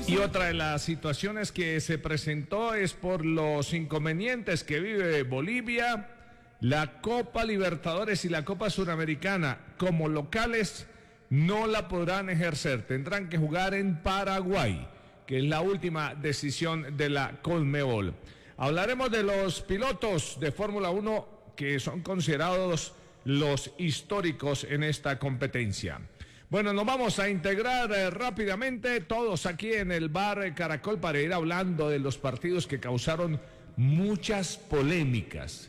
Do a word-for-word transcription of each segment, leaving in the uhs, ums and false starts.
Y otra de las situaciones que se presentó es por los inconvenientes que vive Bolivia. La Copa Libertadores y la Copa Suramericana como locales no la podrán ejercer, tendrán que jugar en Paraguay, que es la última decisión de la Conmebol. Hablaremos de los pilotos de Fórmula uno que son considerados los históricos en esta competencia. Bueno, nos vamos a integrar eh, rápidamente todos aquí en el bar Caracol para ir hablando de los partidos que causaron muchas polémicas.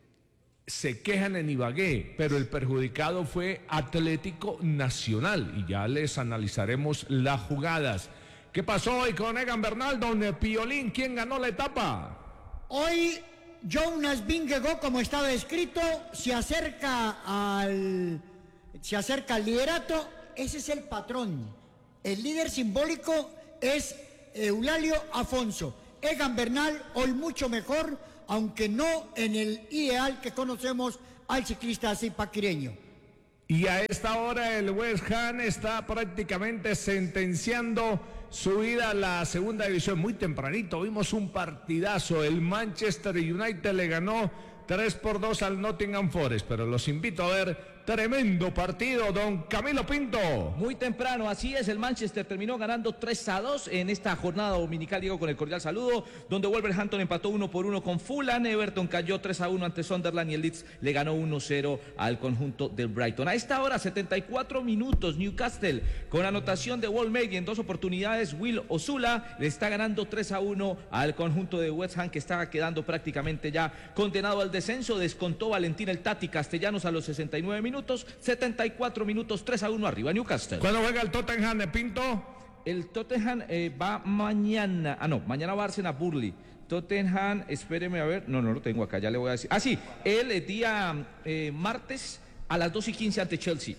Se quejan en Ibagué, pero el perjudicado fue Atlético Nacional y ya les analizaremos las jugadas. ¿Qué pasó hoy con Egan Bernal, don Piolín? ¿Quién ganó la etapa? Hoy Jonas Vingegaard, como estaba escrito, se acerca al se acerca al liderato. Ese es el patrón. El líder simbólico es Eulalio Afonso. Egan Bernal hoy mucho mejor, aunque no en el ideal que conocemos al ciclista zipaquireño. Y a esta hora el West Ham está prácticamente sentenciando su ida a la segunda división. Muy tempranito vimos un partidazo. El Manchester United le ganó tres por dos al Nottingham Forest, pero los invito a ver tremendo partido, don Camilo Pinto. Muy temprano, así es, el Manchester terminó ganando tres a dos en esta jornada dominical, Diego, con el cordial saludo, donde Wolverhampton empató uno por uno con Fulham, Everton cayó tres a uno ante Sunderland y el Leeds le ganó uno cero al conjunto del Brighton. A esta hora, setenta y cuatro minutos, Newcastle, con anotación de Walmsley en dos oportunidades, Will Osula le está ganando tres a uno al conjunto de West Ham, que estaba quedando prácticamente ya condenado al descenso. Descontó Valentín el Tati Castellanos a los sesenta y nueve minutos. Minutos, setenta y cuatro minutos, tres a uno arriba Newcastle. ¿Cuándo juega el Tottenham de Pinto? El Tottenham eh, va mañana, ah no, mañana va a Arsenal Burnley. Tottenham, espéreme a ver, no, no lo tengo acá, ya le voy a decir. Ah, sí, el día eh, martes a las dos y quince ante Chelsea.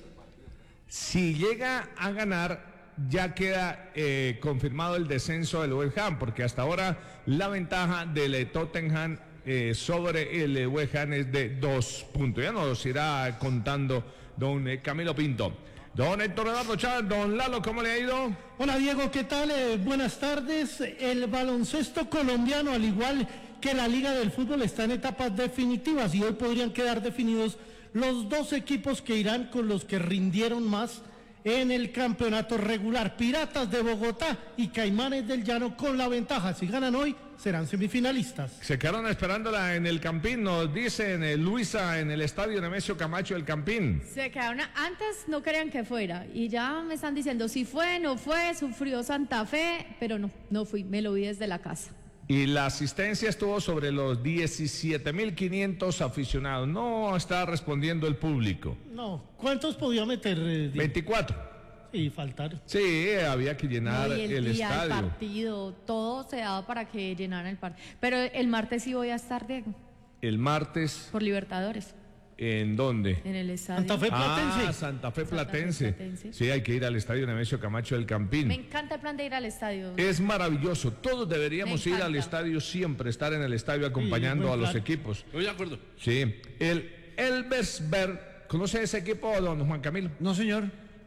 Si llega a ganar, ya queda eh, confirmado el descenso del West Ham, porque hasta ahora la ventaja del Tottenham Eh, sobre el eh, West Ham es de dos puntos. Ya nos irá contando don eh, Camilo Pinto. Don Héctor Eduardo Chávez, don Lalo, ¿cómo le ha ido? Hola Diego, ¿qué tal? Eh, buenas tardes. El baloncesto colombiano, al igual que la Liga del Fútbol, está en etapas definitivas y hoy podrían quedar definidos los dos equipos que irán con los que rindieron más en el campeonato regular. Piratas de Bogotá y Caimanes del Llano con la ventaja. Si ganan hoy, serán semifinalistas. Se quedaron esperándola en el Campín, nos dicen eh, Luisa, en el estadio Nemesio Camacho del Campín. Se quedaron, antes no querían que fuera y ya me están diciendo si fue, no fue, sufrió Santa Fe, pero no, no fui, me lo vi desde la casa. Y la asistencia estuvo sobre los diecisiete mil quinientos aficionados. No está respondiendo el público. No, ¿cuántos podía meter? Eh, veinticuatro. Sí, faltaron. Sí, había que llenar no, y el, el día, estadio. El partido, todo se daba para que llenaran el partido. Pero el martes sí voy a estar, Diego. El martes. Por Libertadores. ¿En dónde? En el estadio. Santa Fe Platense. Ah, Santa Fe Platense. Santa Fe Platense. Sí, hay que ir al estadio Nemesio Camacho del Campín. Me encanta el plan de ir al estadio. Es maravilloso. Todos deberíamos ir al estadio siempre, estar en el estadio acompañando sí, a los plan. equipos. Estoy de acuerdo. Sí. El Elversberg, ¿conoce ese equipo, don Juan Camilo? No, señor.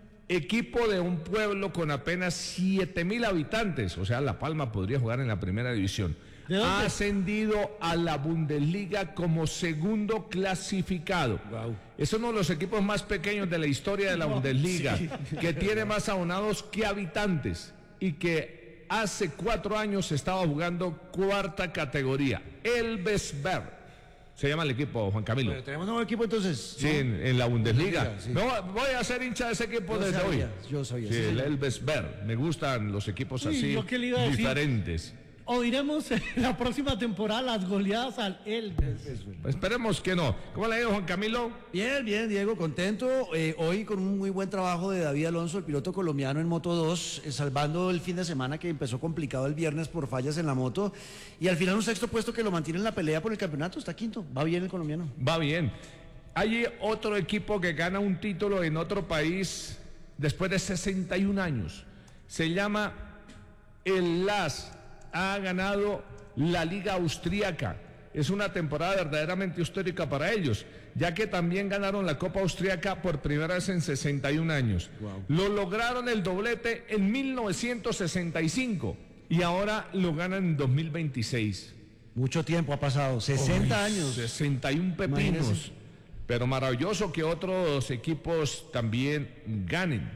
Equipo de un pueblo con apenas siete mil habitantes, o sea, La Palma podría jugar en la primera división. Ha ascendido a la Bundesliga como segundo clasificado. Wow. Es uno de los equipos más pequeños de la historia de la Bundesliga, sí. que tiene más abonados que habitantes y que hace cuatro años estaba jugando cuarta categoría. Elversberg se llama el equipo, Juan Camilo. Bueno, tenemos nuevo equipo entonces. Sí, ¿no? en, en la Bundesliga. Bundesliga sí. No, voy a ser hincha de ese equipo yo desde sabía, hoy. Yo sabía. Sí, sí, el Elversberg. Me gustan los equipos Uy, así, ¿yo qué le iba a diferentes. Decir? Oiremos en la próxima temporada las goleadas al Elves. Esperemos que no. ¿Cómo le ha ido, Juan Camilo? Bien, bien, Diego, contento. Eh, hoy con un muy buen trabajo de David Alonso, el piloto colombiano en Moto dos, eh, salvando el fin de semana que empezó complicado el viernes por fallas en la moto. Y al final un sexto puesto que lo mantiene en la pelea por el campeonato. Está quinto. Va bien el colombiano. Va bien. Hay otro equipo que gana un título en otro país después de sesenta y un años. Se llama el L A S. Ha ganado la Liga Austríaca. es una temporada verdaderamente histórica para ellos, ya que también ganaron la Copa Austriaca por primera vez en sesenta y un años. Wow. Lo lograron el doblete en mil novecientos sesenta y cinco y ahora lo ganan en dos mil veintiséis. Mucho tiempo ha pasado, sesenta Uy, años. sesenta y un pepinos. Imagínese. Pero maravilloso que otros equipos también ganen.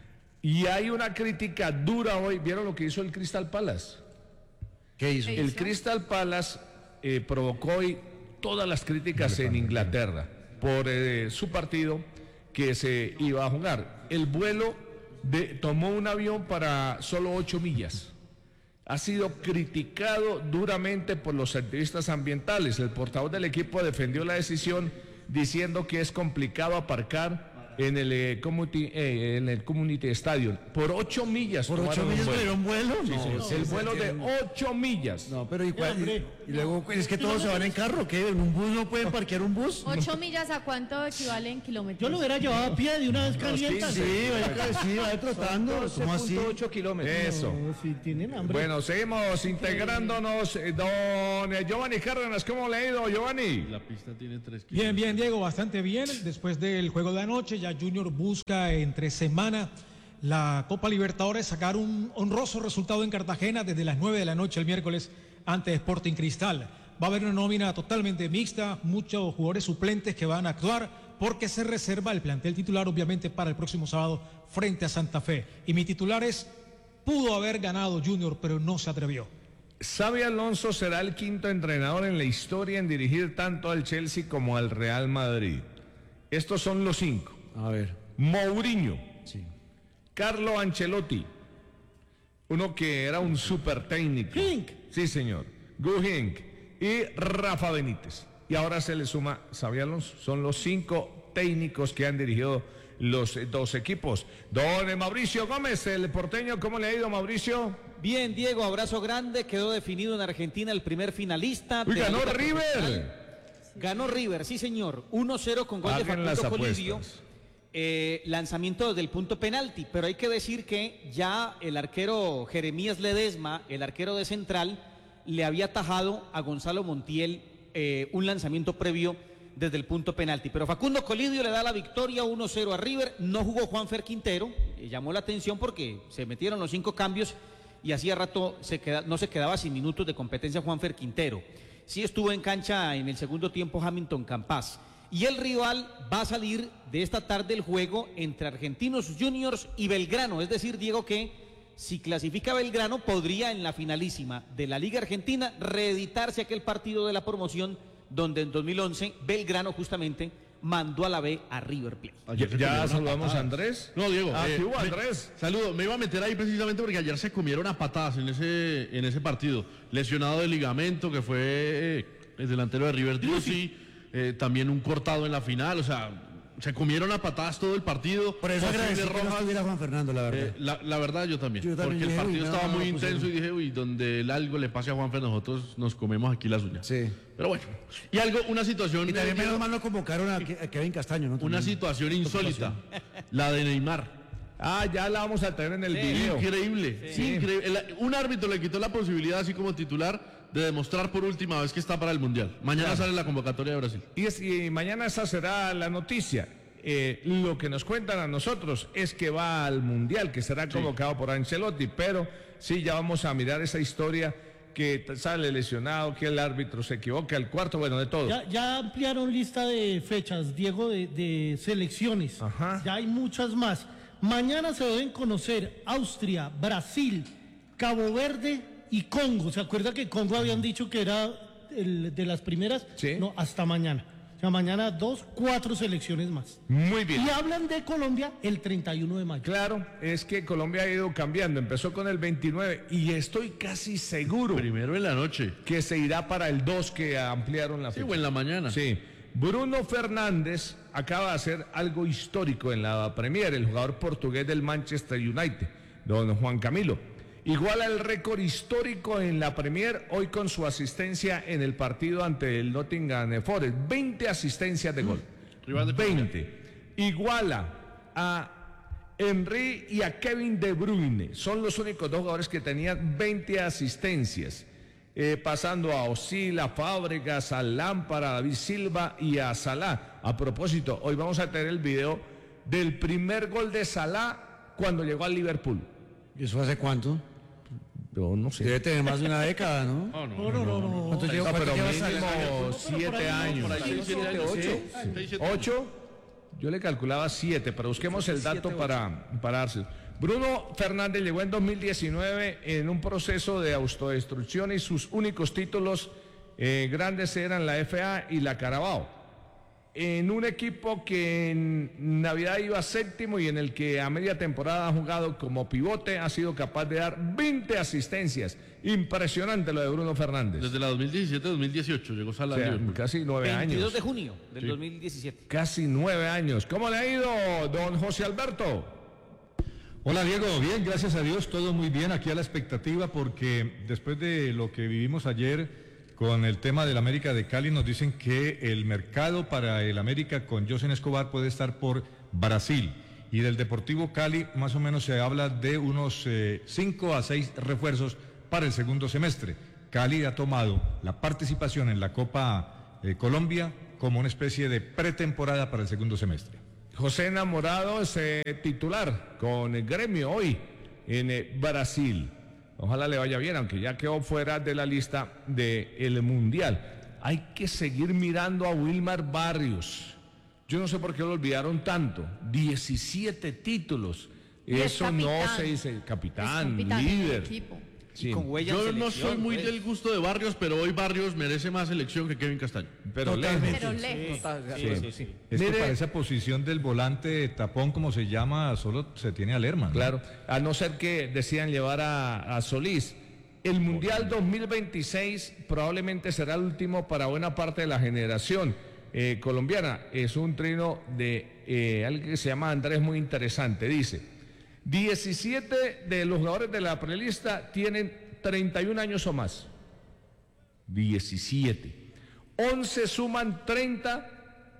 Y hay una crítica dura hoy. ¿Vieron lo que hizo el Crystal Palace? ¿Qué hizo? El Crystal Palace eh, provocó hoy todas las críticas en Inglaterra por eh, su partido que se iba a jugar. El vuelo de, tomó un avión para solo ocho millas. Ha sido criticado duramente por los activistas ambientales. El portavoz del equipo defendió la decisión diciendo que es complicado aparcar en el, eh, community, eh, en el Community Stadium por ocho millas. ¿Por ocho millas pero un vuelo? Sí, no, sí, no, el no, vuelo de ocho millas. No, pero ¿y, cuál, y, y luego es que todos se van en carro, ¿qué? ¿En un bus no pueden parquear un bus? ¿Ocho millas a cuánto equivale en kilómetros? Yo lo hubiera llevado a pie de una vez calienta. Sí, vaya, sí, vaya trotando. ¿Cómo así? ocho kilómetros. Eso. No, si tienen hambre. Bueno, seguimos integrándonos. Eh, Don Giovanni Cárdenas, ¿cómo le ha ido, Giovanni? La pista tiene tres kilómetros. Bien, bien, Diego, bastante bien. Después del juego de anoche, ya Junior busca entre semana la Copa Libertadores, sacar un honroso resultado en Cartagena desde las nueve de la noche el miércoles ante Sporting Cristal. Va a haber una nómina totalmente mixta, muchos jugadores suplentes que van a actuar porque se reserva el plantel titular obviamente para el próximo sábado frente a Santa Fe. Y mi titular es, pudo haber ganado Junior pero no se atrevió. Xabi Alonso será el quinto entrenador en la historia en dirigir tanto al Chelsea como al Real Madrid. Estos son los cinco. A ver. Mourinho, sí. Carlo Ancelotti, uno que era un super técnico. Hink. Sí, señor. Gu Hink y Rafa Benítez. Y ahora se le suma Xabi Alonso. Son los cinco técnicos que han dirigido los dos equipos. Don Mauricio Gómez, el porteño, ¿cómo le ha ido, Mauricio? Bien, Diego, abrazo grande. Quedó definido en Argentina el primer finalista. Uy, ganó River. Ganó River, sí, señor. uno cero con gol de Facundo Colidio. Eh, lanzamiento desde el punto penalti, pero hay que decir que ya el arquero Jeremías Ledesma, el arquero de Central, le había atajado a Gonzalo Montiel eh, un lanzamiento previo desde el punto penalti, pero Facundo Colidio le da la victoria uno cero a River. No jugó Juanfer Quintero, eh, llamó la atención porque se metieron los cinco cambios y hacía rato se queda, no se quedaba sin minutos de competencia Juanfer Quintero. Sí estuvo en cancha en el segundo tiempo Hamilton Campas. Y el rival va a salir de esta tarde el juego entre Argentinos Juniors y Belgrano. Es decir, Diego, que si clasifica Belgrano podría en la finalísima de la Liga Argentina reeditarse aquel partido de la promoción donde en dos mil once Belgrano justamente mandó a la B a River Plate. Ya, ya saludamos a Andrés. No, Diego. Ah, eh, ¿qué hubo, me, Andrés? Saludo. Me iba a meter ahí precisamente porque ayer se comieron a patadas en ese, en ese partido. Lesionado de ligamento, que fue eh, el delantero de River Plate. Eh, también un cortado en la final, o sea, se comieron a patadas todo el partido. Por eso agradecí que no estuviera Juan Fernando, la verdad. Eh, la, la verdad yo también, yo también porque dije, el partido uy, estaba no, muy no, intenso pues, y dije, uy, donde el algo le pase a Juanfer, nosotros nos comemos aquí las uñas. Sí. Pero bueno, y algo, una situación... Y también eh, menos mal no convocaron a, a Kevin Castaño, ¿no? Una También. situación insólita, la de Neymar. Ah, ya la vamos a tener en el Sí. video. Increíble, Sí. increíble. El- un árbitro le quitó la posibilidad, así como titular, de demostrar por última vez que está para el Mundial. Mañana Claro. sale la convocatoria de Brasil. Y, es, y mañana esa será la noticia. Eh, lo que nos cuentan a nosotros es que va al Mundial, que será convocado por Ancelotti, pero sí, ya vamos a mirar esa historia que t- sale lesionado, que el árbitro se equivoca, el cuarto, bueno, de todo. Ya, ya ampliaron lista de fechas, Diego, de, de selecciones. Ajá. Ya hay muchas más. Mañana se deben conocer Austria, Brasil, Cabo Verde y Congo. ¿Se acuerda que Congo habían dicho que era el de las primeras? Sí. No, hasta mañana. O sea, mañana dos, cuatro selecciones más. Muy bien. Y hablan de Colombia el treinta y uno de mayo. Claro, es que Colombia ha ido cambiando, empezó con el veintinueve y estoy casi seguro Primero en la noche. que se irá para el dos que ampliaron la Sí, fecha. o en la mañana. Sí. Bruno Fernández acaba de hacer algo histórico en la Premier, el jugador portugués del Manchester United, don Juan Camilo. Iguala el récord histórico en la Premier hoy con su asistencia en el partido ante el Nottingham Forest. veinte asistencias de gol. Rival de veinte. Iguala a Henry y a Kevin De Bruyne. Son los únicos dos jugadores que tenían veinte asistencias. eh, pasando a Osil, a Fábregas, a Lámpara, a David Silva y a Salah. A propósito, hoy vamos a tener el video del primer gol de Salah cuando llegó al Liverpool. ¿Y eso hace cuánto? Yo no sé. Debe tener más de una década, ¿no? No, no, No, no, no, no. ¿Cuánto No, lleva? pero ¿Cuánto lleva mínimo Salah? siete años. Por ahí, siete, ocho. ¿Ocho? Yo le calculaba siete, pero busquemos el dato para, para darse. Bruno Fernández llegó en dos mil diecinueve en un proceso de autodestrucción y sus únicos títulos eh, grandes eran la F A y la Carabao. En un equipo que en Navidad iba séptimo y en el que a media temporada ha jugado como pivote, ha sido capaz de dar veinte asistencias. Impresionante lo de Bruno Fernández. Desde la dos mil diecisiete a dos mil dieciocho llegó Salah O sea, al Liverpool. casi nueve veintidós años. de junio del Sí. dos mil diecisiete. Casi nueve años. ¿Cómo le ha ido, don José Alberto? Hola Diego, bien, gracias a Dios, todo muy bien, aquí a la expectativa porque después de lo que vivimos ayer con el tema del América de Cali nos dicen que el mercado para el América con José Escobar puede estar por Brasil y del Deportivo Cali más o menos se habla de unos cinco a seis refuerzos para el segundo semestre. Cali ha tomado la participación en la Copa eh, Colombia como una especie de pretemporada para el segundo semestre. José Enamorado es eh, titular con el Gremio hoy en eh, Brasil. Ojalá le vaya bien, aunque ya quedó fuera de la lista del Mundial. Hay que seguir mirando a Wilmar Barrios. Yo no sé por qué lo olvidaron tanto. diecisiete títulos. Y es Eso no capitán. se dice. Capitán, Es capitán del líder. equipo. Sí. Con huella en Yo no selección, soy muy pues. del gusto de Barrios, pero hoy Barrios merece más selección que Kevin Castaño. Pero Totalmente. Pero lejos. Sí, sí, sí. Es que Mire- para esa posición del volante tapón, como se llama, solo se tiene a Lerman. ¿no? Claro, a no ser que decidan llevar a, a Solís. El Mundial dos mil veintiséis probablemente será el último para buena parte de la generación eh, colombiana. Es un trino de eh, alguien que se llama Andrés muy interesante. Dice, diecisiete de los jugadores de la prelista tienen treinta y un años o más. diecisiete. once suman treinta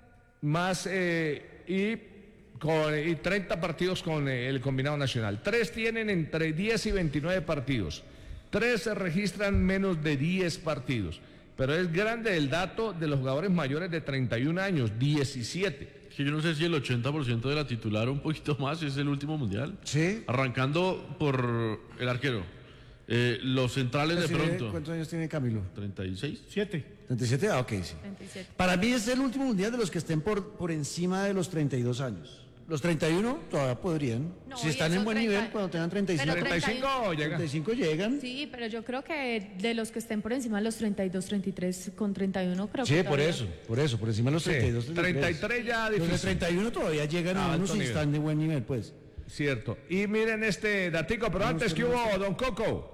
más eh, y, con, y treinta partidos con eh, el combinado nacional. Tres tienen entre diez y veintinueve partidos. Tres se registran menos de diez partidos. Pero es grande el dato de los jugadores mayores de treinta y un años, diecisiete. Que yo no sé si el ochenta por ciento de la titular o un poquito más es el último mundial. Sí. Arrancando por el arquero. Eh, los centrales de ¿Cuántos tiene- pronto. ¿Cuántos años tiene Camilo? treinta y seis. Siete. ¿treinta y siete? Ah, ok, sí. treinta y siete. Para mí es el último mundial de los que estén por, por encima de los treinta y dos años. Los treinta y uno todavía podrían. No, si y están en esos buen treinta nivel, cuando tengan treinta y cinco. Pero treinta y cinco llega. treinta y cinco llegan. Sí, pero yo creo que de los que estén por encima de los treinta y dos, treinta y tres con treinta y uno, creo Sí, que por todavía- eso, por eso, por encima de los Sí, treinta y dos. treinta y tres ya Los de difícil. treinta y uno todavía llegan Ah, a alto unos si nivel. están de buen nivel, pues. Cierto. Y miren este datico, pero antes que hubo, don Coco.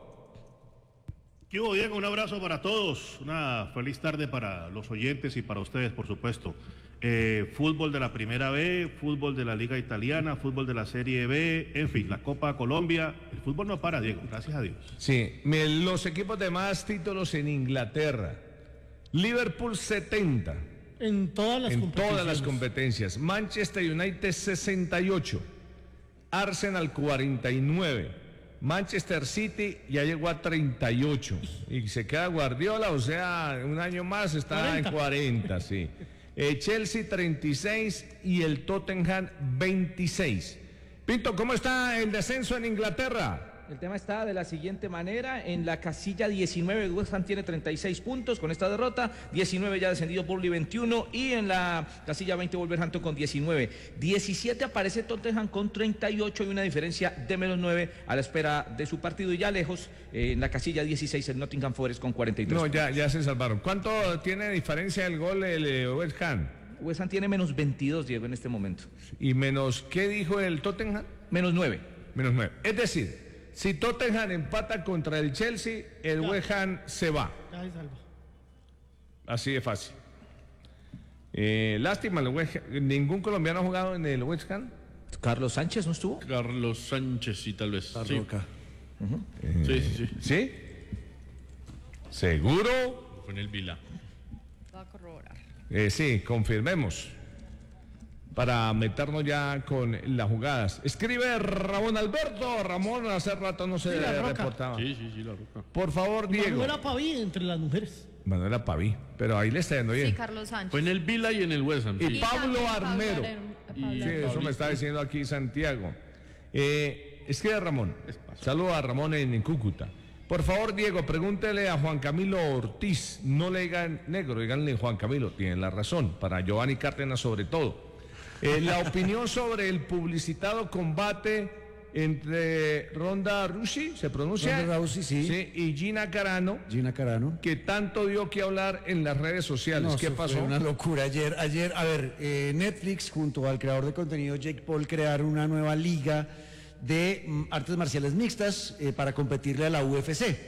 ¿Qué hubo, Diego? Un abrazo para todos, una feliz tarde para los oyentes y para ustedes, por supuesto. Eh, fútbol de la Primera B, fútbol de la Liga Italiana, fútbol de la Serie B, en fin, la Copa Colombia. El fútbol no para, Diego, gracias a Dios. Sí, me- los equipos de más títulos en Inglaterra. Liverpool setenta En todas las en competiciones. todas las competencias. Manchester United sesenta y ocho. Arsenal cuarenta y nueve. Manchester City ya llegó a treinta y ocho. Y se queda Guardiola, o sea, un año más está cuarenta. en cuarenta, sí. Eh, Chelsea treinta y seis y el Tottenham veintiséis. Pinto, ¿cómo está el descenso en Inglaterra? El tema está de la siguiente manera: en la casilla diecinueve West Ham tiene treinta y seis puntos con esta derrota, diecinueve ya descendido Burnley veintiuno, y en la casilla veinte Wolverhampton con diecinueve, diecisiete aparece Tottenham con treinta y ocho y una diferencia de menos nueve a la espera de su partido, y ya lejos eh, en la casilla dieciséis el Nottingham Forest con cuarenta y tres. No, ya, ya se salvaron. ¿Cuánto tiene diferencia el gol el eh, West Ham? West Ham tiene menos veintidós, Diego, en este momento. ¿Y menos qué dijo el Tottenham? Menos nueve. Menos nueve. Es decir, si Tottenham empata contra el Chelsea, el Ya. West Ham se va. Ya se salva. Así de fácil. Eh, lástima, el West Ham- ningún colombiano ha jugado en el West Ham. Carlos Sánchez no estuvo. Carlos Sánchez, sí, tal vez. Sí. Roca. Sí, sí, sí. ¿Sí? ¿Seguro? Fue en el Vila. Va a corroborar. Eh, sí, confirmemos. para meternos ya con las jugadas. Escribe Ramón Alberto. Ramón hace rato no se Sí, la Roca. reportaba. Sí, sí, sí, la Roca. Por favor, Diego. Manuela Paví entre las mujeres. Manuela Paví, pero ahí le está yendo bien. Sí, Carlos Sánchez. Fue en el Vila y en el West Ham. Y sí. Pablo también Armero. Pablo Armero. Y Pablo sí, eso me está diciendo aquí Santiago. Eh, escribe Ramón. Saluda a Ramón en, en Cúcuta. Por favor, Diego, pregúntele a Juan Camilo Ortiz. No le digan negro, díganle Juan Camilo. Tienen la razón. Para Giovanni Cárdenas sobre todo. Eh, la opinión sobre el publicitado combate entre Ronda Rousey, ¿se pronuncia? Ronda Rousey, sí. Sí, y Gina Carano. Gina Carano. Que tanto dio que hablar en las redes sociales. No, ¿Qué eso pasó? Fue una locura. Ayer, ayer, a ver, eh, Netflix junto al creador de contenido Jake Paul crearon una nueva liga de mm, artes marciales mixtas eh, para competirle a la U F C.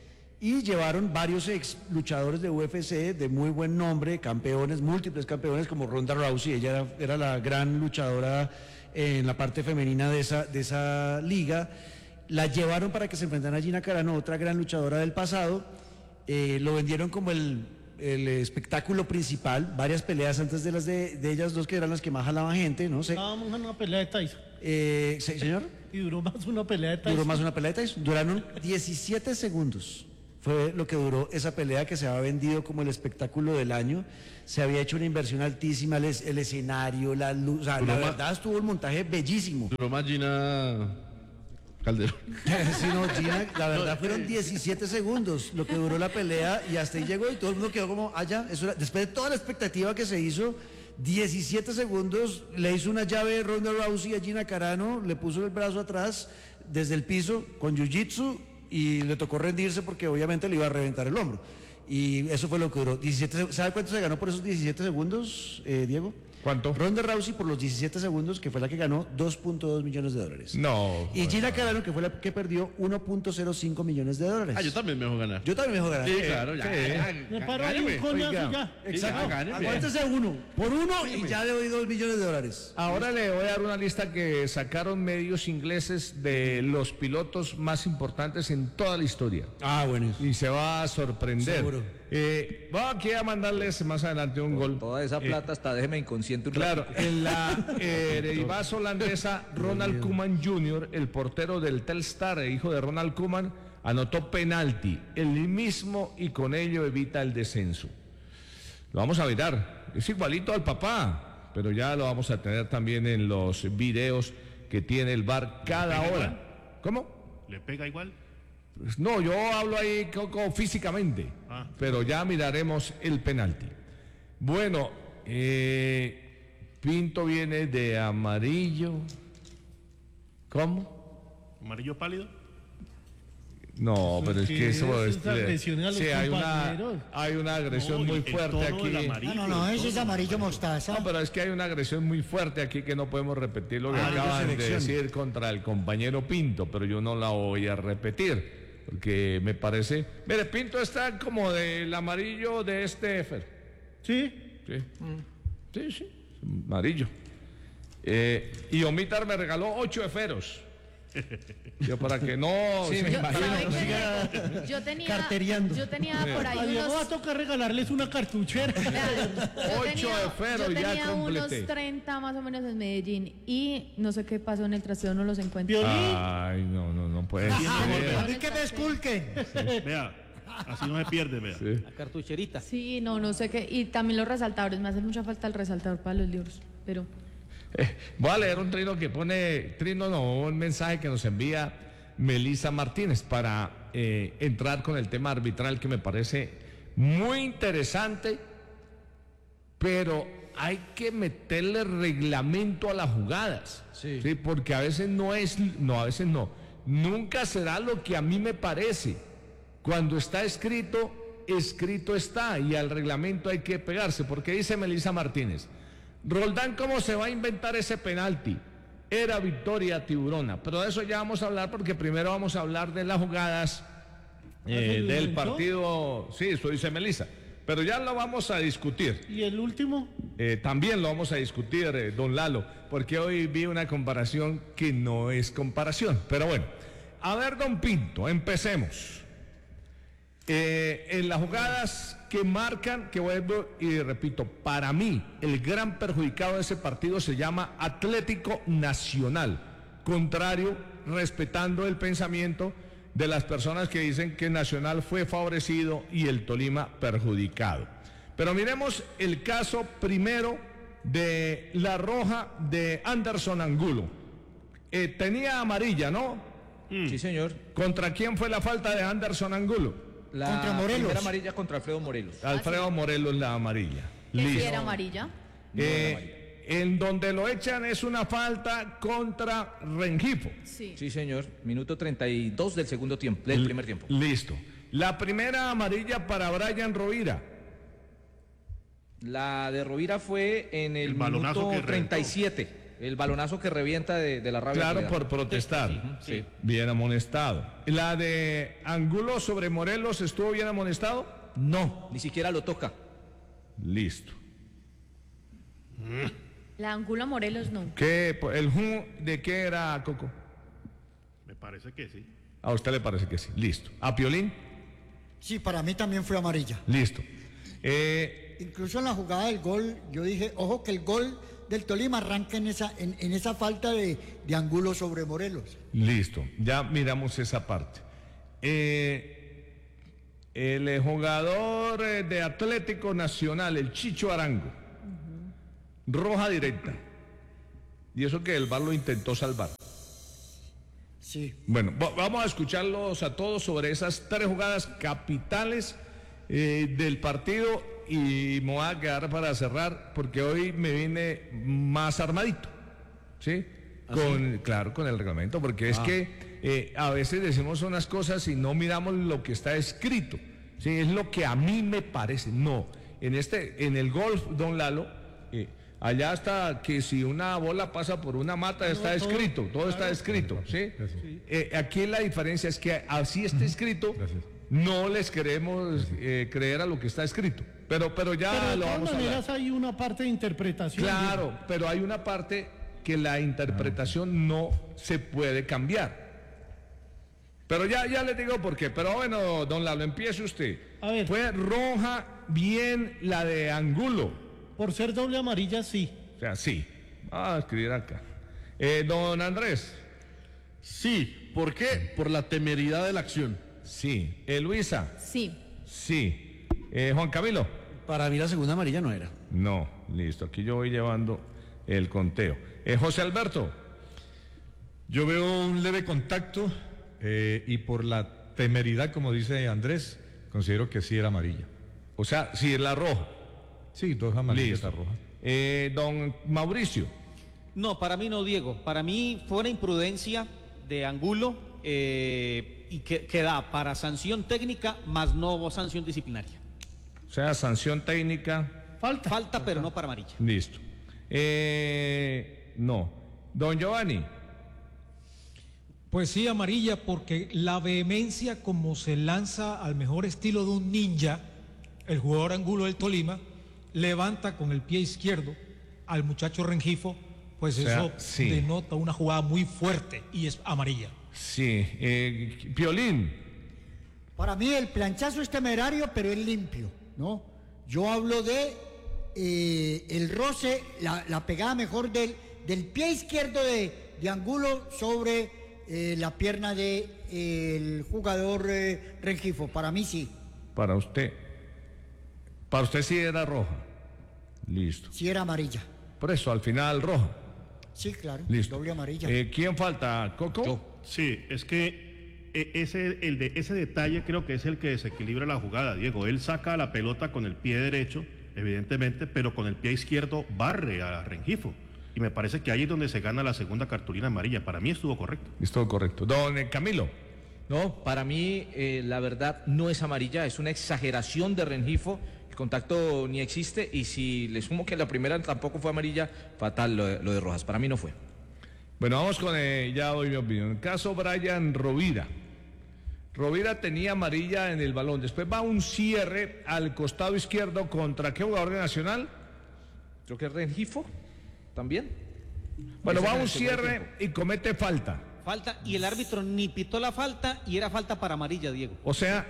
Y llevaron varios ex luchadores de U F C de muy buen nombre, campeones, múltiples campeones como Ronda Rousey. Ella era, era la gran luchadora en la parte femenina de esa, de esa liga. La llevaron para que se enfrentaran a Gina Carano, otra gran luchadora del pasado. Eh, lo vendieron como el, el espectáculo principal, varias peleas antes de las de, de ellas dos, que eran las que más jalaban gente, no sé. Estábamos en una pelea de Tyson. Eh, ¿se- ¿Señor? Y duró más una pelea de Tyson. Duró más una pelea de Tyson. Duraron diecisiete segundos. Fue lo que duró esa pelea, que se había vendido como el espectáculo del año. Se había hecho una inversión altísima, el, es- el escenario, la luz. O sea, Duró la más- verdad estuvo el montaje bellísimo. Duró más Gina Calderón. Sí, no, Gina, la verdad fueron diecisiete segundos lo que duró la pelea y hasta ahí llegó y todo el mundo quedó como, allá, eso era, después de toda la expectativa que se hizo, diecisiete segundos, le hizo una llave Ronda Rousey a Gina Carano, le puso el brazo atrás desde el piso con jiu-jitsu y le tocó rendirse porque obviamente le iba a reventar el hombro. Y eso fue lo que duró. diecisiete, seg- ¿sabe cuánto se ganó por esos diecisiete segundos, eh, Diego? ¿Cuánto? Ronda Rousey por los diecisiete segundos, que fue la que ganó, dos punto dos millones de dólares. No. Y Gina Carano, que fue la que perdió uno punto cero cinco millones de dólares. Ah, yo también me dejo ganar. Yo también me dejo ganar. Sí, claro, ya. sí. ya, Me ya, paro ahí gáneme. un coñazo Oiga. y ya. Exacto. Sí, ya, gáneme. Aguántese uno. Por uno y ya le doy dos millones de dólares. Ahora le voy a dar una lista que sacaron medios ingleses de los pilotos más importantes en toda la historia. Ah, bueno. Y se va a sorprender. Seguro. Eh, vamos aquí a mandarles más adelante un gol. Toda esa plata hasta déjeme inconsciente un Claro, ratito. en la eh, Eredivisie holandesa, Ronald Koeman junior, el portero del Telstar, hijo de Ronald Koeman, anotó penalti, el mismo, y con ello evita el descenso. Lo vamos a mirar, es igualito al papá, pero ya lo vamos a tener también en los videos que tiene el V A R cada pega hora. igual? ¿Cómo? ¿Le pega igual? Pues no, yo hablo ahí Coco, físicamente, Ah. pero ya miraremos el penalti. Bueno, eh, Pinto viene de amarillo. ¿Cómo? ¿Amarillo pálido? No, pero es ¿Qué que eso es es. esa agresión a los sí, hay una, compañeros? hay una agresión No, muy el fuerte tono del aquí. amarillo. No, no, no, el ese es tono. amarillo mostaza. No, pero es que hay una agresión muy fuerte aquí que no podemos repetir lo que Ah, de acaban de selección. decir contra el compañero Pinto, pero yo no la voy a repetir, porque me parece... Mire, Pinto está como del amarillo de este Fer. Sí. Sí, sí, sí, amarillo. Eh, y Omitar me regaló ocho eferos. Yo para que no... Yo, se- ¿sabe qué? Yo tenía, carteriando. yo tenía por A ahí Diego va a unos... tocar regalarles una cartuchera. Vean, yo Ocho tenía, esferos, yo ya tenía unos completé. treinta más o menos en Medellín y no sé qué pasó en el trasteo, no los encuentro. Violín. Ay, no, no, no puede A ser. mí que me esculquen. Vea, así no se pierde, vea. Sí. La cartucherita. Sí, no, no sé qué. Y también los resaltadores, me hace mucha falta el resaltador para los libros, pero... Eh, voy a leer un trino que pone, trino no, un mensaje que nos envía Melisa Martínez para eh, entrar con el tema arbitral que me parece muy interesante, pero hay que meterle reglamento a las jugadas, Sí. ¿sí? Porque a veces no es, no, a veces no, nunca será lo que a mí me parece. Cuando está escrito, escrito está, y al reglamento hay que pegarse, porque dice Melisa Martínez, Roldán, ¿cómo se va a inventar ese penalti? Era victoria tiburona, pero de eso ya vamos a hablar porque primero vamos a hablar de las jugadas eh, ¿lo del inventó? partido, sí, eso dice Melisa, pero ya lo vamos a discutir. Y el último, Eh, también lo vamos a discutir, eh, don Lalo, porque hoy vi una comparación que no es comparación. Pero bueno, a ver, don Pinto, empecemos. Eh, en las jugadas que marcan, que vuelvo y repito, para mí el gran perjudicado de ese partido se llama Atlético Nacional, contrario, respetando el pensamiento de las personas que dicen que Nacional fue favorecido y el Tolima perjudicado. Pero miremos el caso primero de la roja de Anderson Angulo. Eh, tenía amarilla, ¿no? Mm. Sí, señor. ¿Contra quién fue la falta de Anderson Angulo? La Contra Morelos. primera amarilla contra Alfredo Morelos. Alfredo Morelos, la amarilla. ¿Que sí Listo. era amarilla? Eh, en donde lo echan es una falta contra Rengifo. Sí. Sí, señor. Minuto treinta y dos del segundo tiempo, del primer tiempo. Listo. La primera amarilla para Brian Rovira. La de Rovira fue en el, El balonazo minuto que treinta y siete. El balonazo que revienta de, de la rabia. Claro, que le da. por protestar. Sí, sí. Bien amonestado. La de Angulo sobre Morelos, ¿estuvo bien amonestado? No, ni siquiera lo toca. Listo. La Angulo Morelos no. ¿Qué, ¿El Ju de qué era, Coco? Me parece que sí. A usted le parece que sí. Listo. ¿A Piolín? Sí, para mí también fue amarilla. Listo. Eh, Incluso en la jugada del gol, yo dije, ojo que el gol del Tolima arranca en esa, en, en esa falta de, de Angulo sobre Morelos. listo. Ya miramos esa parte. Eh, el eh, jugador eh, de Atlético Nacional, el Chicho Arango. Roja directa. Y eso que el V A R lo intentó salvar. Sí. Bueno, va- vamos a escucharlos a todos sobre esas tres jugadas capitales eh, del partido y me voy a quedar para cerrar porque hoy me vine más armadito, ¿sí? Con, claro, con el reglamento, porque es Ah. que eh, a veces decimos unas cosas y no miramos lo que está escrito, ¿sí? Es lo que a mí me parece. No, en este, en el golf, don Lalo, eh, allá está que si una bola pasa por una mata está todo- escrito, todo está escrito, ¿sí? Eh, aquí la diferencia es que así está escrito, no les queremos eh, creer a lo que está escrito, pero, pero ya Pero de lo todas vamos a hablar. maneras hay una parte de interpretación. Claro, pero hay una parte que la interpretación no se puede cambiar. Pero ya, ya les digo por qué. Pero bueno, don Lalo, empiece usted. A ver. Fue roja bien la de Angulo. Por ser doble amarilla, sí. O sea, sí. Vamos a escribir acá. Eh, don Andrés. Sí, ¿por qué? Por la temeridad de la acción. Sí. Eh, Luisa. Sí. Sí. Eh, Juan Camilo. Para mí la segunda amarilla no era. No. Listo. Aquí yo voy llevando el conteo. Eh, José Alberto. Yo veo un leve contacto eh, y por la temeridad, como dice Andrés, considero que sí era amarilla. O sea, sí, la roja. Sí, dos amarillas, Listo. la roja. Eh, don Mauricio. No, para mí no, Diego. Para mí fue una imprudencia de Angulo eh, y que, que da para sanción técnica más no sanción disciplinaria. O sea, sanción técnica. Falta. Falta, pero no para amarilla. Listo. Eh, no. Don Giovanni. Pues sí, amarilla, porque la vehemencia como se lanza al mejor estilo de un ninja, el jugador Angulo del Tolima, levanta con el pie izquierdo al muchacho Rengifo, pues O sea, eso sí. denota una jugada muy fuerte y es amarilla. Sí. Eh, Piolín. Para mí el planchazo es temerario, pero es limpio, ¿no? Yo hablo de eh, el roce, la, la pegada mejor del, del pie izquierdo de, de Angulo sobre eh, la pierna del de, el jugador eh, Rengifo. Para mí sí, Para usted. Para usted sí era roja. Listo. sí era amarilla. Por eso, al final roja. Sí, claro, Listo. doble amarilla. Eh, ¿Quién falta? ¿Coco? Sí, es que eh, ese, el de, ese detalle creo que es el que desequilibra la jugada, Diego. Él saca la pelota con el pie derecho, evidentemente, pero con el pie izquierdo barre a Rengifo. Y me parece que ahí es donde se gana la segunda cartulina amarilla. Para mí estuvo correcto. Estuvo correcto. Don eh, Camilo. No, para mí eh, la verdad no es amarilla, es una exageración de Rengifo. El contacto ni existe y si le sumo que la primera tampoco fue amarilla, fatal lo de, lo de Rojas. Para mí no fue. Bueno, vamos con, eh, ya doy mi opinión. El caso Brian Rovira. Rovira tenía amarilla en el balón. Después va un cierre al costado izquierdo contra ¿qué jugador de Nacional? Creo que Rengifo también. Bueno, Ese va en el un segundo cierre tiempo. y comete falta. Falta y el árbitro ni pitó la falta y era falta para amarilla, Diego. O sea,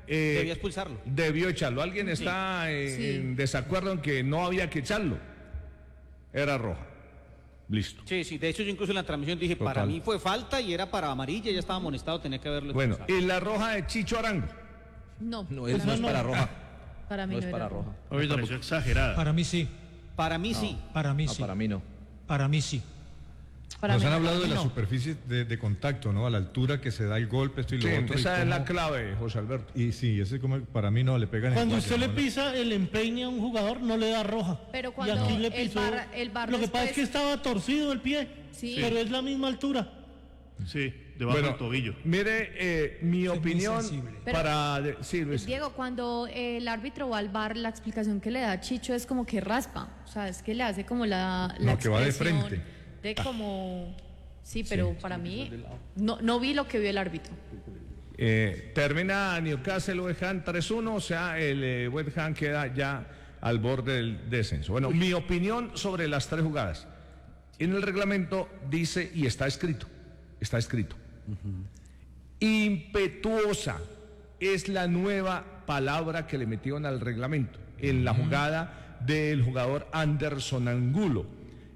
Eh, debió expulsarlo. Debió echarlo. ¿Alguien está eh, Sí. en desacuerdo en que no había que echarlo? Era roja. Listo. Sí, sí, de hecho yo incluso en la transmisión dije, Total. para mí fue falta y era para amarilla, ya estaba amonestado, tenía que haberlo Bueno, expulsado. y la roja de Chicho Arango. No, No, es, no es para roja. para mí No no, es era para roja. roja. Me pareció exagerada. Para mí sí, Para mí sí. para mí No, sí, para mí no. para mí sí. Para Nos mí han no. hablado de No. la superficie de, de contacto, ¿no? A la altura que se da el golpe, esto y lo Sí, otro. y esa es cómo- la clave, José Alberto. Y sí, ese como para mí no le pegan en Cuando el usted guayo, le ¿no? pisa el empeine a un jugador, no le da roja. Pero Y cuando aquí le el pisó- bar- el bar Lo que pasa es después- que estaba torcido el pie, Sí. pero es la misma altura. Sí, debajo Bueno, del tobillo. mire, eh, mi Soy muy opinión sensible. Pero- para... de- sí, Luis. Diego, cuando eh, el árbitro va al bar, la explicación que le da a Chicho es como que raspa. O sea, es que le hace como la, la No, que va de expresión frente. de como... Sí, pero para mí no, no vi lo que vio el árbitro. Eh, termina Newcastle West Ham tres uno, o sea, el eh, West Ham queda ya al borde del descenso. Bueno, mi opinión sobre las tres jugadas. En el reglamento dice, y está escrito, está escrito, impetuosa es la nueva palabra que le metieron al reglamento en la jugada del jugador Anderson Angulo.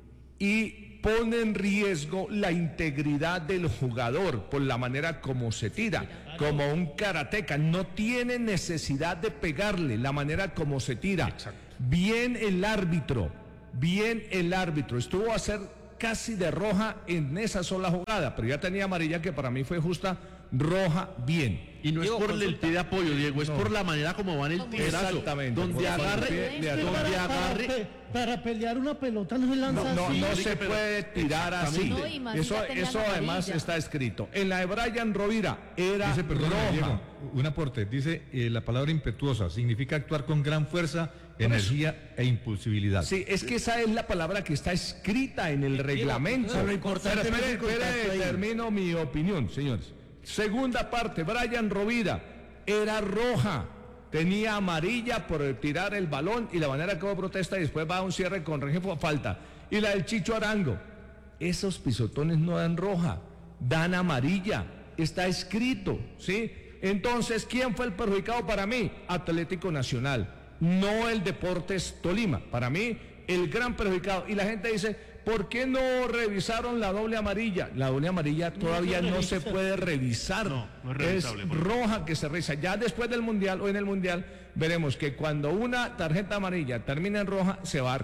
Y pone en riesgo la integridad del jugador por la manera como se tira, como un karateca. No tiene necesidad de pegarle, la manera como se tira. Bien el árbitro, bien el árbitro. Estuvo a ser casi de roja en esa sola jugada, pero ya tenía amarilla que para mí fue justa, roja, bien. Y no es Diego, por el consulta. pie de apoyo, Diego, es No. por la manera como va en el tijerazo. Exactamente. Donde Por favor, agarre, pie de Es que donde para, para agarre. pe- para pelear una pelota no se lanza No, no, así. no Sí, se pero- puede tirar así. No, y más si Eso, ya tenían eso además amarilla. está escrito. En la de Brian Rovira era Dice, perdón, roja. Diego, un aporte. Dice eh, la palabra impetuosa. Significa actuar con gran fuerza, energía e impulsividad. Sí, es que esa es la palabra que está escrita en el reglamento. Pero lo importante Espere, no es el espere, contacto espere, ahí. termino mi opinión, señores. Segunda parte, Brian Rovira era roja, tenía amarilla por tirar el balón y la manera como protesta y después va a un cierre con Rengifo, falta. Y la del Chicho Arango, esos pisotones no dan roja, dan amarilla, está escrito, ¿sí? Entonces, ¿quién fue el perjudicado para mí? Atlético Nacional, no el Deportes Tolima. Para mí, el gran perjudicado. Y la gente dice, ¿por qué no revisaron la doble amarilla? La doble amarilla todavía no se puede revisar. No, no es es revisable, por favor. roja que se revisa. Ya después del Mundial o en el Mundial veremos que cuando una tarjeta amarilla termina en roja, se va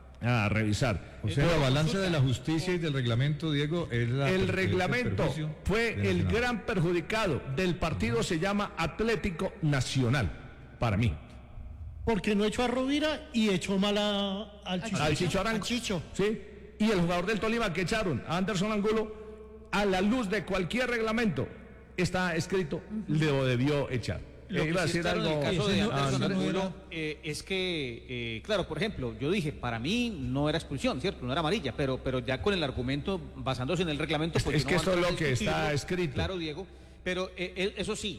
a revisar. O sea, la balanza de la justicia y del reglamento, Diego, es la... El reglamento perjuicio fue de el Nacional. gran perjudicado del partido, se llama Atlético Nacional, para mí. Porque no echó a Rovira y echó mal a- al Chicho. Al Chicho Arango. Al Chicho. Sí. Y el jugador del Tolima que echaron, a Anderson Angulo, a la luz de cualquier reglamento, está escrito, lo debió echar. Lo Eh, que iba a sí decir es claro en algo. el caso de Ese no- Anderson ese no Angulo, era- eh, es que, eh, claro, por ejemplo, yo dije, para mí no era expulsión, ¿cierto? No era amarilla, pero, pero ya con el argumento, basándose en el reglamento... Es- pues es yo que no esto voy a es lo que discutirlo, está escrito. Claro, Diego, pero eh, él- eso sí,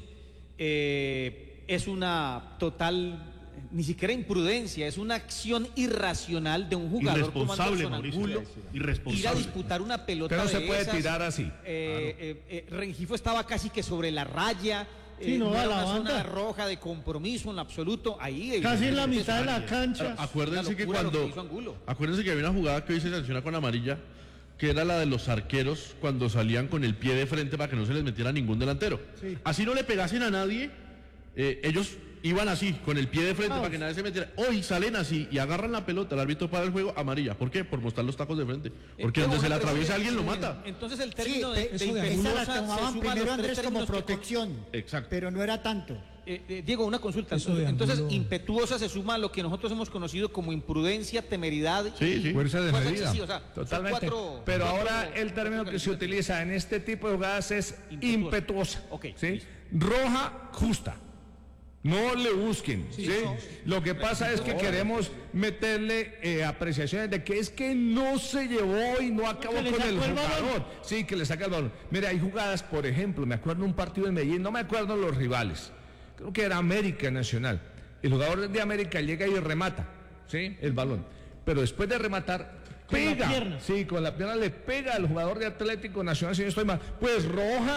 eh, es una total, ni siquiera imprudencia, es una acción irracional de un jugador como Irresponsable, Anderson Mauricio. Angulo, ir a Irresponsable. disputar una pelota Usted no se de puede esas. tirar así. Eh, eh, eh, Rengifo estaba casi que sobre la raya. Sí, eh, no, a era la una banda. zona roja de compromiso en absoluto. Ahí Casi en la evidentemente, mitad de la es cancha. Acuérdense una que locura lo cuando. que hizo Angulo. Acuérdense que había una jugada que hoy se sanciona con amarilla, que era la de los arqueros cuando salían con el pie de frente para que no se les metiera ningún delantero. Así no le pegasen a nadie, eh, ellos iban así, con el pie de frente Ah, para que nadie se metiera. Hoy salen así y agarran la pelota, el árbitro para el juego, amarilla. ¿Por qué? Por mostrar los tacos de frente. Porque Eh, donde se le bueno, pero atraviesa sí, alguien lo sí, mata. Entonces el Sí, término de, pe- de eso de esa impetuosa la se tomaban suma a los primero tres Andrés como términos que con- protección. Exacto. Pero no era tanto. Eh, eh, Diego, una consulta. Eso de Entonces, Angulo- impetuosa se suma a lo que nosotros hemos conocido como imprudencia, temeridad. Sí, y sí. Fuerza de fuerza medida. excesiva, o sea, son Totalmente. cuatro- Pero cuatro- ahora el término cuatro que se calificativos. utiliza en este tipo de jugadas es Impetuosa. impetuosa. Ok, ¿sí? listo. Roja justa. No le busquen. ¿sí? no. Lo que pasa es que queremos meterle eh, apreciaciones de que es que no se llevó y no acabó Que le con el sacó el balón. jugador. Sí, que le saca el balón. Mira, hay jugadas, por ejemplo, me acuerdo un partido en Medellín, no me acuerdo los rivales. Creo que era América Nacional. El jugador de América llega y remata, ¿sí? El balón. Pero después de rematar, Con la pega. pierna. Sí, con la pierna le pega al jugador de Atlético Nacional, si no estoy mal. Pues roja.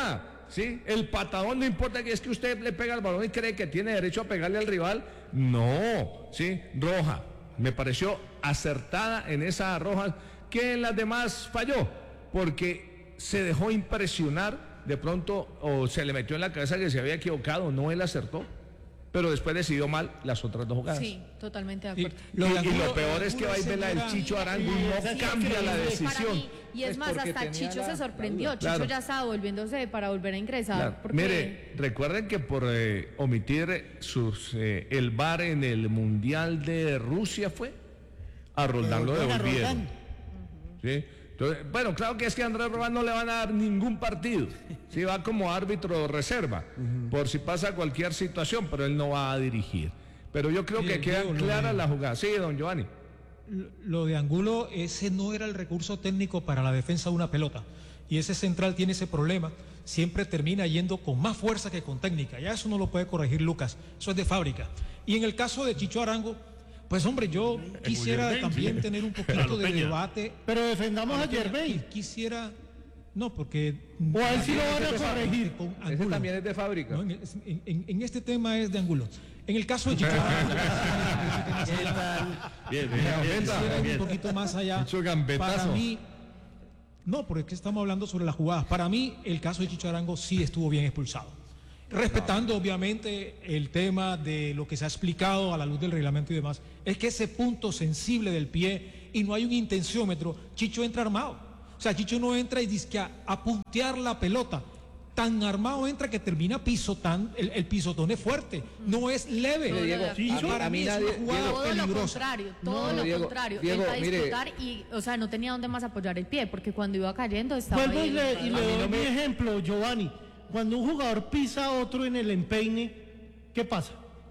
¿sí? El patadón no importa, que es que usted le pega al balón y cree que tiene derecho a pegarle al rival. No, ¿sí? Roja. Me pareció acertada en esa roja, que en las demás falló, porque se dejó impresionar de pronto, o se le metió en la cabeza que se había equivocado, no, él acertó, pero después decidió mal las otras dos jugadas. Sí, totalmente de acuerdo. Y, lo, y lo peor es que va a ver la del Chicho Arango y no cambia la decisión. Y es más, hasta Chicho se sorprendió. Chicho claro. ya estaba volviéndose para volver a ingresar. Claro. Porque... Mire, recuerden que por eh, omitir sus, eh, el V A R en el Mundial de Rusia fue, a Roldán lo devolvieron. Uh-huh. ¿Sí? Entonces, bueno, claro que es que a Andrés Roldán no le van a dar ningún partido. Sí, va como árbitro reserva, uh-huh. por si pasa cualquier situación, pero él no va a dirigir. Pero yo creo Mire, que quedan claras las jugadas. Sí, don Giovanni. Lo de Angulo, ese no era el recurso técnico para la defensa de una pelota. Y ese central tiene ese problema. Siempre termina yendo con más fuerza que con técnica. Ya eso no lo puede corregir Lucas. Eso es de fábrica. Y en el caso de Chicho Arango, pues hombre, yo quisiera también tener un poquito de debate. Pero defendamos a Yerbey. Quisiera... No, porque... O a él sí lo van a corregir. Ese también es de fábrica. No, en, en, en este tema es de Angulo. En el caso de Chicho Arango... Bien, bien, bien, quisiera ir un poquito más allá. Para mí... No, porque es que estamos hablando sobre las jugadas. Para mí, el caso de Chicho Arango sí estuvo bien expulsado. Respetando, obviamente, el tema de lo que se ha explicado a la luz del reglamento y demás, es que ese punto sensible del pie y no hay un intenciómetro, Chicho entra armado. O sea, Chicho no entra y dice a, a puntear la pelota. Tan armado entra que termina pisotando, el, el pisotón es fuerte, no es leve. No, Diego, Chicho, para a mí, mí nadie, es una jugada todo peligrosa. lo contrario, todo no, lo Diego, contrario. Diego, Él va a mire, disputar y, o sea, no tenía dónde más apoyar el pie, porque cuando iba cayendo estaba Vuelvo ahí. y le, y le doy no mi me... ejemplo, Giovanni. Cuando un jugador pisa a otro en el empeine, ¿qué pasa?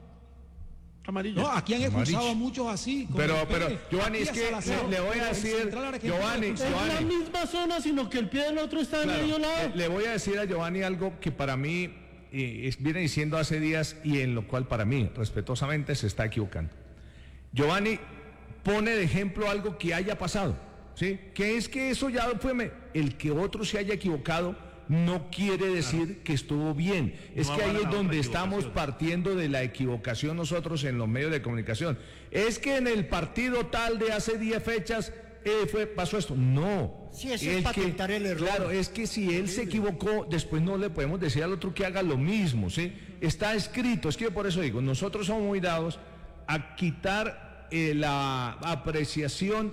Amarilla. No, aquí han expulsado Amarilla. a muchos así. Pero, pero, Giovanni, es que Salazar, le, le voy a decir, Giovanni, Es la Giovanni, misma zona, sino que el pie del otro está claro, en medio lado. le, le voy a decir a Giovanni algo que para mí eh, es- viene diciendo hace días y en lo cual para mí, respetuosamente, se está equivocando. Giovanni pone de ejemplo algo que haya pasado, ¿sí? Que es que eso ya fue, me- el que otro se haya equivocado no quiere decir claro. que estuvo bien. No es que ahí es donde estamos partiendo de la equivocación nosotros en los medios de comunicación. Es que en el partido tal de hace diez fechas eh, fue, pasó esto. No. Sí, eso es patentar el error. Claro, es que si él se equivocó, después no le podemos decir al otro que haga lo mismo, ¿sí? Está escrito, es que yo por eso digo, nosotros somos muy dados a quitar eh, la apreciación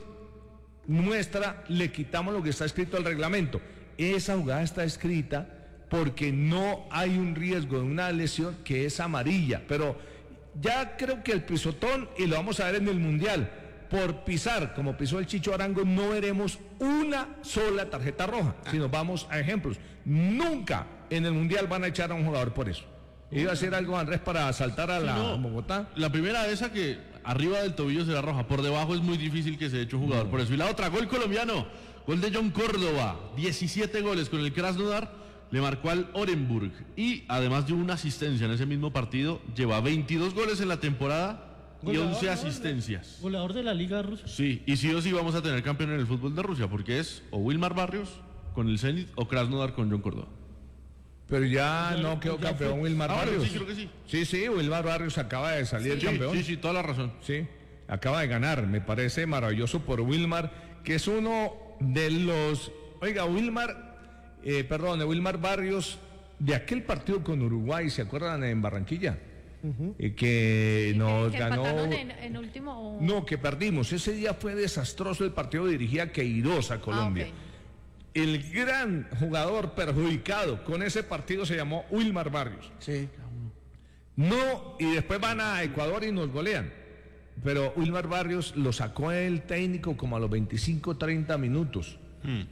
nuestra, le quitamos lo que está escrito al reglamento. Esa jugada está escrita porque no hay un riesgo de una lesión que es amarilla, pero ya creo que el pisotón, y lo vamos a ver en el Mundial, por pisar, como pisó el Chicho Arango, no veremos una sola tarjeta roja, si nos vamos a ejemplos. Nunca en el Mundial van a echar a un jugador por eso. ¿Iba a hacer algo, Andrés, para saltar a la no, Bogotá? La primera esa que arriba del tobillo será roja, por debajo es muy difícil que se eche un jugador no. por eso. Y la otra, gol colombiano. Gol de John Córdoba, diecisiete goles con el Krasnodar, le marcó al Orenburg y además dio una asistencia en ese mismo partido, lleva veintidós goles en la temporada y Goleador, once ¿no? asistencias. Goleador de la Liga Rusa. Sí, y sí o sí vamos a tener campeón en el fútbol de Rusia, porque es o Wilmar Barrios con el Zenit o Krasnodar con John Córdoba. Pero ya no quedó campeón Wilmar Ah, bueno, Barrios. sí, creo que sí. Sí, sí, Wilmar Barrios acaba de salir Sí, campeón. sí, sí, toda la razón. Sí, acaba de ganar. Me parece maravilloso por Wilmar, que es uno de los... Oiga, Wilmar, eh, perdón, Wilmar Barrios, de aquel partido con Uruguay, ¿se acuerdan en Barranquilla? Uh-huh. eh, que ¿Y nos que, que ganó... En, en último, o... No, que perdimos. Ese día fue desastroso el partido, dirigía Queiroz a Colombia. Ah, okay. El gran jugador perjudicado con ese partido se llamó Wilmar Barrios. Sí. No, y después van a Ecuador y nos golean. Pero Wilmar Barrios lo sacó el técnico como a los veinticinco, treinta minutos. Hmm.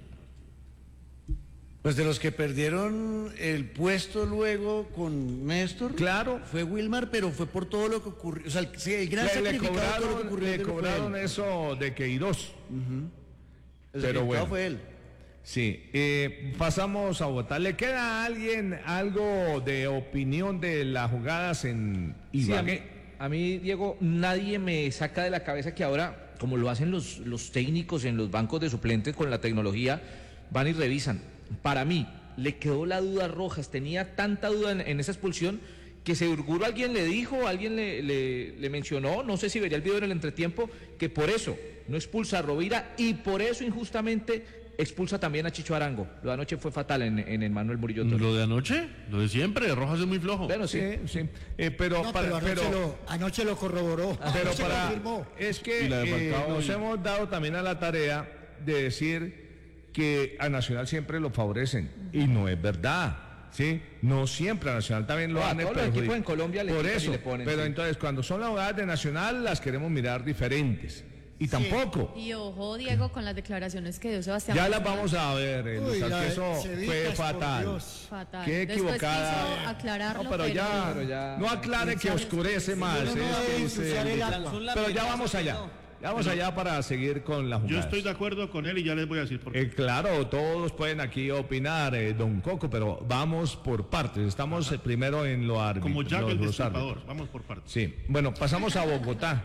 Pues de los que perdieron el puesto luego con Néstor, claro, fue Wilmar, pero fue por todo lo que ocurrió. O sea, el, sí, el gran le, sacrificado le cobraron, todo lo que ocurrió. Le cobraron eso de Queiroz. Uh-huh. El pero bueno, fue él. Sí, eh, pasamos a Bogotá. ¿Le queda a alguien algo de opinión de las jugadas en Ibagué? Sí, a, mí, a mí, Diego, nadie me saca de la cabeza que ahora, como lo hacen los, los técnicos en los bancos de suplentes con la tecnología, van y revisan. Para mí, le quedó la duda a Rojas, tenía tanta duda en, en esa expulsión que seguro alguien le dijo, alguien le, le, le mencionó, no sé si vería el video en el entretiempo, que por eso no expulsa a Rovira y por eso injustamente expulsa también a Chicho Arango. Lo de anoche fue fatal en, en el Manuel Murillo Toro. ¿Lo de anoche? Lo de siempre, Rojas es muy flojo. Bueno, sí, sí. sí. Eh, pero, no, para, pero, anoche, pero lo, anoche lo corroboró. Pero anoche para, lo confirmó. es que eh, nos y... hemos dado también a la tarea de decir que a Nacional siempre lo favorecen. Y no es verdad. ¿Sí? No siempre a Nacional también lo no, han todos los equipos en Colombia le Por eso, le ponen, pero sí. entonces cuando son las jugadas de Nacional las queremos mirar diferentes. Y sí. tampoco. Y ojo, Diego, con las declaraciones que dio Sebastián. Ya las vamos a ver, eh, Uy, que eso fue fatal. Fatal. Qué equivocada. Quiso aclararlo, no, pero, pero, ya, pero ya. No aclare que oscurece más. No, no, es que dice, el, pero ya vamos allá. Ya vamos pero, allá para seguir con la jugada. Yo estoy de acuerdo con él y ya les voy a decir por qué. Eh, claro, todos pueden aquí opinar, eh, don Coco, pero vamos por partes. Estamos eh, primero en lo árbitro. Como Jack el Destripador, vamos por partes. Sí, bueno, pasamos a Bogotá.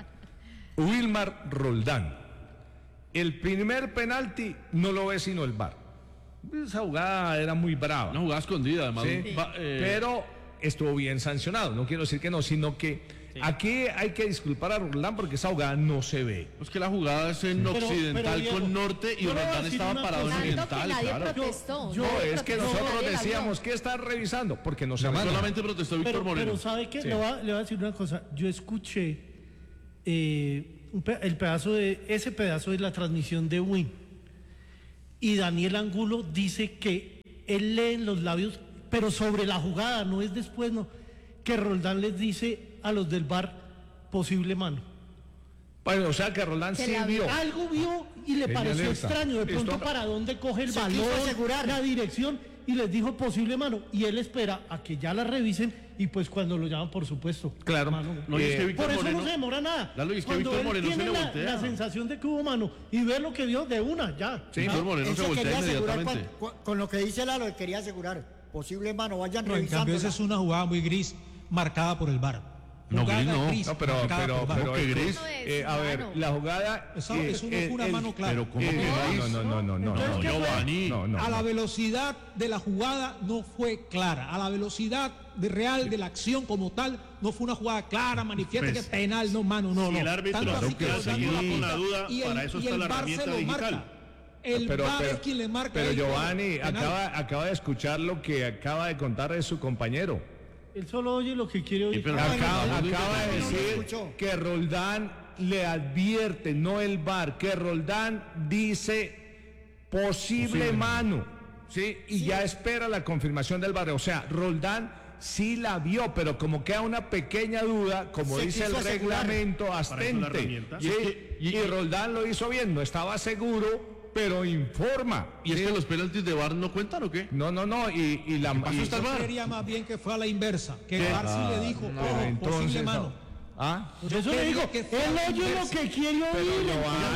Wilmar Roldán. El primer penalti no lo ve sino el V A R. Esa jugada era muy brava. Una jugada escondida, además. Sí, sí. Va, eh... Pero estuvo bien sancionado. No quiero decir que no, sino que sí. aquí hay que disculpar a Roldán porque esa jugada no se ve. Pues que la jugada es en pero, occidental pero, Diego, con norte y Roldán estaba parado en oriental. Claro. Protestó, yo, no, es que nosotros no, decíamos que está revisando porque no se manda. Solamente protestó Víctor pero, Moreno. Pero ¿sabe qué? Sí. Le, voy a, le voy a decir una cosa. Yo escuché eh, un pe el pedazo de ese pedazo de la transmisión de Win y Daniel Angulo dice que él lee en los labios, pero sobre la jugada, no es después, no, que Roldán les dice a los del V A R posible mano. Bueno, o sea que Roldán sí vio. Algo vio y le pareció extraño, de pronto para dónde coge el balón, la dirección, y les dijo posible mano, y él espera a que ya la revisen y pues cuando lo llaman, por supuesto. Claro. Mano, no, eh, es que por eso Moreno, no se demora nada. Lalo, es que cuando Víctor él Moreno tiene se le la, voltea. la sensación de que hubo mano y ve lo que vio de una, ya. Sí, Víctor Moreno se voltea inmediatamente. Con, con lo que dice Lalo, quería asegurar. Posible mano, vayan no, revisando. En cambio, esa es una jugada muy gris marcada por el V A R. No, gris no. Gris, no, pero, pero, pero, que gris. Eh, a ver, la jugada. Eso, eh, eso no fue una el, mano clara. Pero ¿cómo que gris? No, no, no, no, no. Giovanni. No, no, a la velocidad de la jugada no fue clara. A la velocidad de real de la acción como tal, no fue una jugada clara, manifiesta pues, que penal, no, mano, no, si no. el árbitro Tanto que así que con la duda, y el, para eso y está el la V A R herramienta se lo digital. marca. El pero, V A R pero, es quien le marca. Pero el Giovanni acaba, acaba de escuchar lo que acaba de contar de su compañero. Él solo oye lo que quiere oír. Pero acaba, acaba de decir que Roldán le advierte, no el V A R, que Roldán dice posible, posible. mano, ¿sí? Y sí. ya espera la confirmación del V A R. O sea, Roldán sí la vio, pero como queda una pequeña duda, como Se dice el reglamento, astente. ¿Sí? Y, y, y Roldán lo hizo bien, no estaba seguro, pero informa. ¿Y es que los penaltis de V A R no cuentan o qué? No, no, no, y, y la... Y yo creería más bien que fue a la inversa, que el V A R sí le dijo, no, oh, entonces, posible mano. No. ¿Ah? Yo eso le digo, que él oye lo que quiere oír.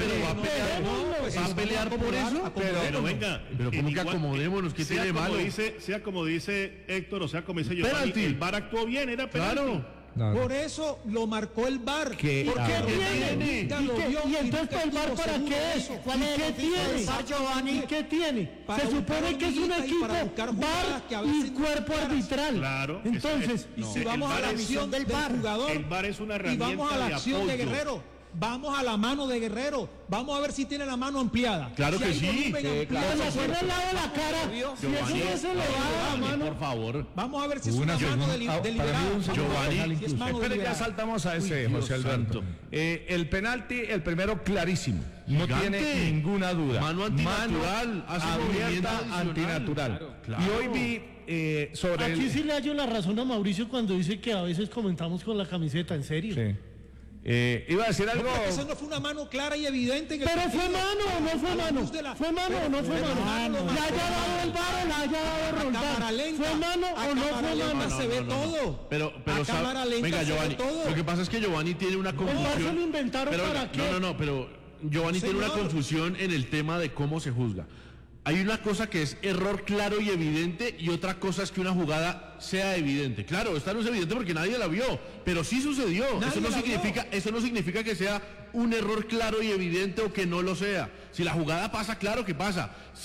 ¿Va a pelear por eso? Pero, pero venga, pero como que acomodémonos, que tiene malo. Dice, sea como dice Héctor, o sea como dice Giovanni, el V A R actuó bien, era penalti. Claro. No, no. Por eso lo marcó el V A R. ¿Qué? ¿Por qué tiene? ¿Y, qué? ¿Y entonces el V A R para qué es? ¿Cuál es ¿Qué tiene? ¿Y qué tiene? Se supone que es un equipo V A R y cuerpo arbitral. Claro. Entonces, y si vamos a la acción del jugador, el V A R es una herramienta y vamos a la acción de, de Guerrero. Vamos a la mano de Guerrero. Vamos a ver si tiene la mano ampliada. Claro si que sí. sí claro. Pero le pone al lado de la cara. Si eso no se le va a la mano. Por favor. Vamos a ver si es una, una mano de, deliberada. Giovanni, si espera, ya saltamos a ese, Uy, José Alberto. Eh, el penalti, el primero clarísimo. No Gigante. Tiene ninguna duda. Mano antinatural. Mano abierta antinatural. Claro, claro. Y hoy vi eh, sobre Aquí el... sí le hallo la razón a Mauricio cuando dice que a veces comentamos con la camiseta, en serio. Sí. Eh, iba a decir algo. No, eso no fue una mano clara y evidente. En el pero partido. fue mano o no fue mano. La... ¿Fue mano o no fue mano? mano? ¿La haya dado el V A R o la haya dado Roldán? ¿Fue mano o no fue mano? Se ve todo. Pero, pero cámara lenta venga, se Giovanni. ve todo. Lo que pasa es que Giovanni tiene una confusión. El V A R se lo inventaron pero, para qué. No, no, no, pero Giovanni Señor. tiene una confusión en el tema de cómo se juzga. Hay una cosa que es error claro y evidente y otra cosa es que una jugada sea evidente. Claro, esta no es evidente porque nadie la vio, pero sí sucedió. Eso no significa, eso no significa que sea un error claro y evidente o que no lo sea. Si la jugada pasa, claro que pasa. Si,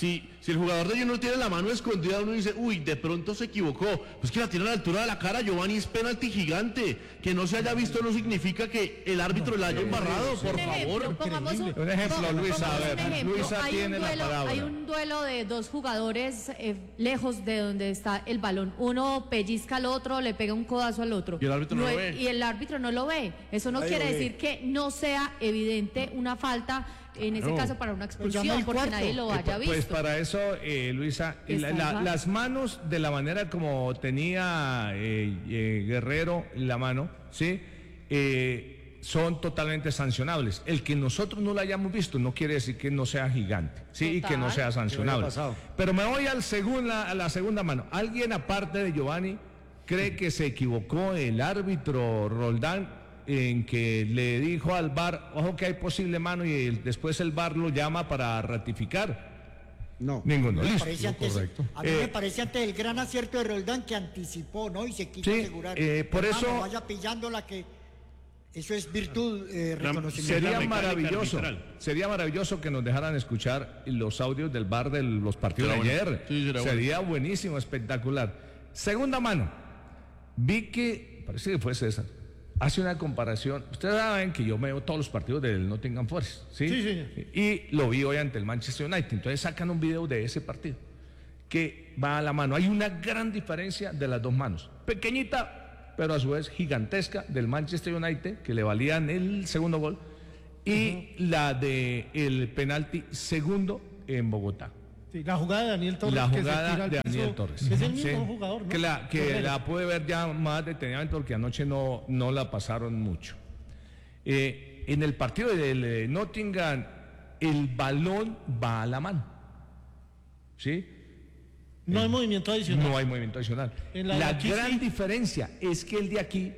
Si el jugador de Junior tiene la mano escondida, uno dice, uy, de pronto se equivocó. Pues que la tiene a la altura de la cara, Giovanni, es penalti gigante. Que no se haya visto no significa que el árbitro no, la haya embarrado, por un favor. Ejemplo, pongamos un, un ejemplo, Luisa, a ver, ejemplo. Luisa hay tiene duelo, la palabra. Hay un duelo de dos jugadores eh, lejos de donde está el balón. Uno pellizca al otro, le pega un codazo al otro. Y el árbitro no, no lo ve. Y el árbitro no lo ve. Eso no Ahí quiere lo ve. decir que no sea evidente una falta, en ese caso para una expulsión, porque cuarto. nadie lo Eh, haya visto. Pues para eso, eh, Luisa, la- la- Está las manos de la manera como tenía eh, eh, Guerrero la mano, ¿sí? Eh, son totalmente sancionables. El que nosotros no la hayamos visto no quiere decir que no sea gigante, ¿sí? Y que no Total. sea sancionable. ¿Qué había pasado? Pero me voy al segunda, a la segunda mano. ¿Alguien aparte de Giovanni cree que se equivocó el árbitro Roldán en que le dijo al V A R, ojo que hay posible mano, y el- después el V A R lo llama para ratificar? No. Ninguno. Me Listo. parece antes- Correcto. a mí Eh, me parece antes el gran acierto de Roldán que anticipó, ¿no? Y se quiso Sí, asegurar. eh, por Hermano, eso- vaya pillándola que eso es virtud, eh, La- reconocimiento. Sería la mecánica maravilloso, arbitral. sería maravilloso que nos dejaran escuchar los audios del V A R de los partidos de Será bueno. ayer. Sí, será bueno. sería buenísimo, espectacular. Segunda mano, vi que, parece que fue César, hace una comparación. Ustedes saben que yo veo todos los partidos del Nottingham Forest, ¿sí? Sí, señor. Y lo vi hoy ante el Manchester United. Entonces sacan un video de ese partido que va a la mano. Hay una gran diferencia de las dos manos. Pequeñita, pero a su vez gigantesca, del Manchester United, que le valían el segundo gol, y la de el penalti segundo en Bogotá. Sí, la jugada de Daniel Torres. La que se jugada tira al de piso, Daniel Torres. Es el mismo Sí. jugador, ¿no? Que la, que Correcto. la pude ver ya más detenidamente porque anoche no, no la pasaron mucho. Eh, en el partido del eh, Nottingham, el balón va a la mano. ¿Sí? No hay movimiento adicional. No hay movimiento adicional. En la de La aquí gran sí. diferencia es que el de aquí,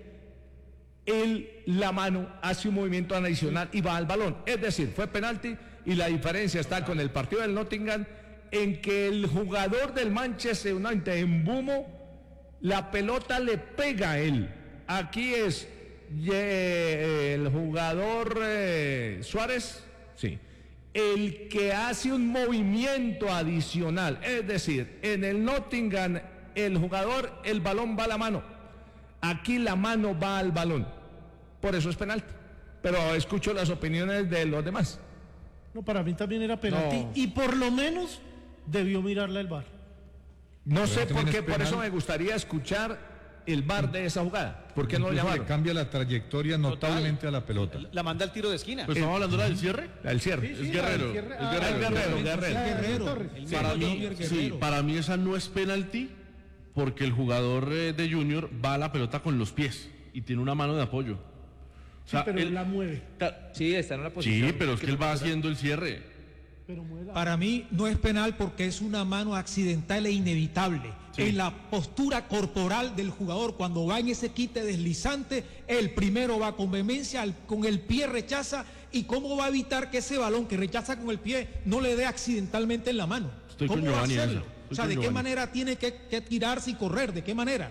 el, la mano hace un movimiento adicional y va al balón. Es decir, fue penalti y la diferencia está con el partido del Nottingham en que el jugador del Manchester United en Bumo, la pelota le pega a él. Aquí es eh, el jugador eh, Suárez, sí, el que hace un movimiento adicional. Es decir, en el Nottingham, el jugador, el balón va a la mano. Aquí la mano va al balón. Por eso es penalti. Pero escucho las opiniones de los demás. No, para mí también era penalti. No. Y por lo menos debió mirarla el V A R. No sé también por es qué, por penal. eso me gustaría escuchar el V A R de esa jugada. ¿Por qué no lo Incluso le llamaron? cambia la trayectoria notablemente a la pelota. La manda al tiro de esquina. Pues estamos hablando del cierre. El cierre. Es Guerrero. el cierre- Es ah, Guerrero. Guerrero, Guerrero. Guerrero. Sí, para mí, Javier sí, Guerrero. para mí esa no es penalti porque el jugador eh, de Junior va a la pelota con los pies y tiene una mano de apoyo. O sea, Sí, pero él- la mueve. ta- Sí, está en una posición. sí, pero es que él va haciendo el cierre. Pero mueve la- Para mí no es penal porque es una mano accidental e inevitable. En la postura corporal del jugador, cuando va en ese quite deslizante, el primero va con vehemencia, al- con el pie rechaza. ¿Y cómo va a evitar que ese balón que rechaza con el pie no le dé accidentalmente en la mano? Estoy ¿Cómo con va a Giovanni en hacerlo? esa. Estoy O sea, con ¿de qué Giovanni. manera tiene que, que tirarse y correr? ¿De qué manera?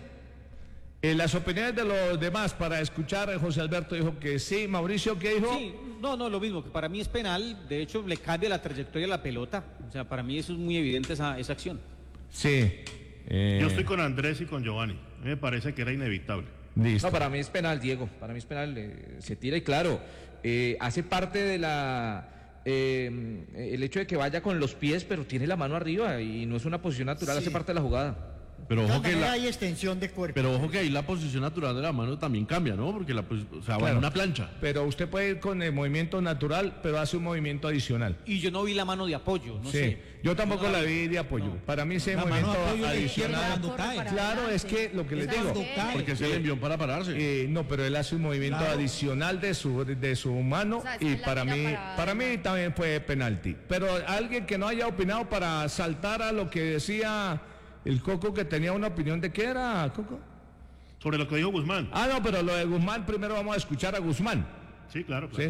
Eh, las opiniones de los demás para escuchar, eh, José Alberto dijo que sí. Mauricio, ¿qué dijo? Sí, no, no, lo mismo, que para mí es penal, de hecho le cambia la trayectoria a la pelota, o sea, para mí eso es muy evidente esa, esa acción. Sí. Eh, Yo estoy con Andrés y con Giovanni. A mí me parece que era inevitable. Listo. No, para mí es penal, Diego. Para mí es penal. eh, se tira y claro, eh, hace parte de la. eh, el hecho de que vaya con los pies, pero tiene la mano arriba y no es una posición natural, Sí. hace parte de la jugada. Pero De ojo todas que maneras la, hay extensión de cuerpo. pero ojo que ahí la posición natural de la mano también cambia, ¿no? Porque la pos- o sea, va en Claro. una plancha. Pero usted puede ir con el movimiento natural, pero hace un movimiento adicional. Y yo no vi la mano de apoyo, no sí, sé. yo tampoco la vi de apoyo. Para mí ese La mano movimiento de apoyo de izquierda adicional. cuando cae. Claro, es que lo que les digo. Cuando cae. Porque se le envió para pararse. Eh, no, pero él hace un movimiento Claro. adicional de su de su mano O sea, es y que la para mira mí para- para mí también fue penalti. Pero alguien que no haya opinado para saltar a lo que decía el Coco, que tenía una opinión de qué era, Coco. Sobre lo que dijo Guzmán. Ah, no, pero lo de Guzmán primero vamos a escuchar a Guzmán. Sí, claro. claro. ¿Sí?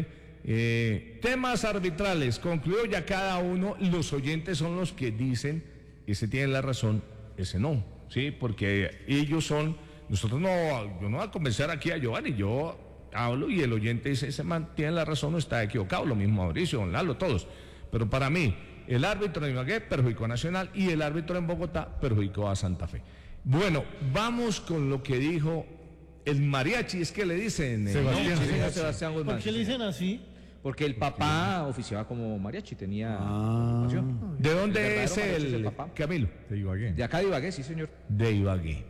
Eh, temas arbitrales, concluyo ya cada uno, los oyentes son los que dicen, ese tiene la razón, ese no, ¿sí? Porque ellos son, nosotros no, yo no voy a convencer aquí a Giovanni, yo hablo y el oyente dice, ese man tiene la razón o está equivocado, lo mismo Mauricio, Don Lalo, todos. Pero para mí, El árbitro en Ibagué perjudicó a Nacional y el árbitro en Bogotá perjudicó a Santa Fe. Bueno, vamos con lo que dijo el mariachi, es que le dicen... Eh, Sebastián, no, sí, señor Sebastián Guzmán. ¿Por qué le dicen así? Porque el papá oficiaba como mariachi, tenía... Ah. ¿De dónde es el, es el papá? Camilo? De Ibagué. De acá de Ibagué, sí, señor. De Ibagué.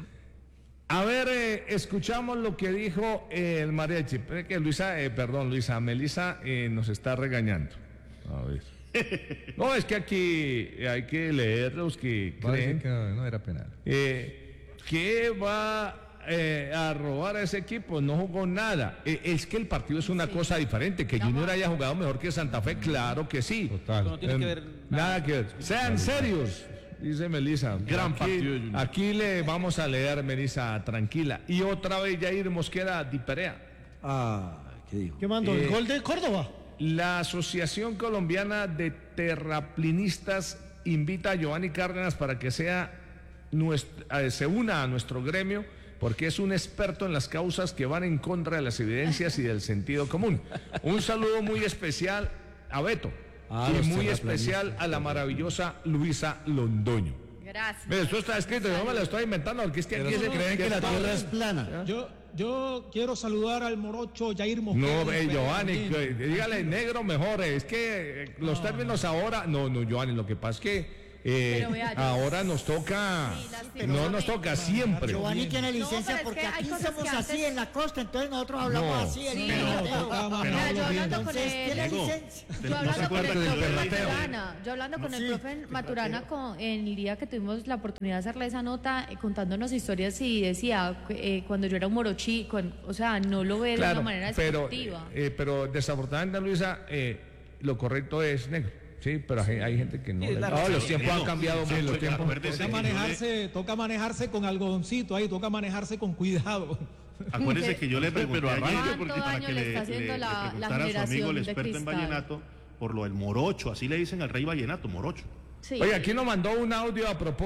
A ver, eh, escuchamos lo que dijo eh, el mariachi. Pero que Luisa, eh, perdón, Luisa, Melissa eh, nos está regañando. A ver. No, es que aquí hay que leer los que creen que no, no era penal. Eh, que va eh, a robar a ese equipo, no jugó nada. Eh, es que el partido es una sí. cosa diferente. Que Junior haya jugado mejor que Santa Fe, claro que sí. Total. No tiene eh, que ver nada, nada que ver. Sean serios, dice Melissa. Gran aquí, partido de Junior. Aquí le vamos a leer, Melissa, tranquila. Y otra vez Jair Mosquera Di Perea. Ah, ¿qué dijo? ¿Qué mandó? Eh, ¿El gol de Córdoba? La Asociación Colombiana de Terraplinistas invita a Giovanni Cárdenas para que sea nuestra, se una a nuestro gremio, porque es un experto en las causas que van en contra de las evidencias y del sentido común. Un saludo muy especial a Beto Ah, y los muy terraplanistas. especial a la maravillosa Luisa Londoño. Gracias. Mira, esto está escrito, yo no me lo estoy inventando, porque es que Pero aquí se se creen que la está- tierra es plana. Yo, yo quiero saludar al morocho Jair Mosquera. No, eh, Giovanni, También. que- dígale negro mejor, es que eh, los términos ahora, no, no, Giovanni, lo que pasa es que eh, Pero vea, yo- ahora nos toca, Sí, lastimosamente. no nos toca siempre. Giovanni tiene No, licencia pero es porque que hay aquí cosas somos que así antes- en la costa, entonces nosotros hablamos No. así. el Sí, niño pero- Mateo. Tocaba Mira, yo hablando con Entonces el... tiene Diego, licencia. ¿te- Yo no se hablando con acuerda el que del profe perrateo? Maturana, yo hablando con el Sí, profe Maturana con, en el día que tuvimos la oportunidad de hacerle esa nota, eh, contándonos historias y decía, eh, cuando yo era un morochi, con- o sea, no lo ve de Claro, una manera pero, destructiva. eh, pero desafortunadamente, Luisa, eh, lo correcto es negro. Sí, pero hay, hay gente que no. Sí, le- la no, razón. los tiempos han Diego, cambiado sí, mucho. los tiempos- Toca acuérdese que yo le- manejarse, toca manejarse con algodoncito ahí, toca manejarse con cuidado. Acuérdese que yo le pregunté Pero ayer arranque, porque- para ¿Cuánto que daño le, le está haciendo le- le la- la preguntara a su amigo, generación el de experto en cristal? vallenato, por lo del morocho, así le dicen al rey vallenato, morocho. Sí. Oye, aquí nos mandó un audio a propósito.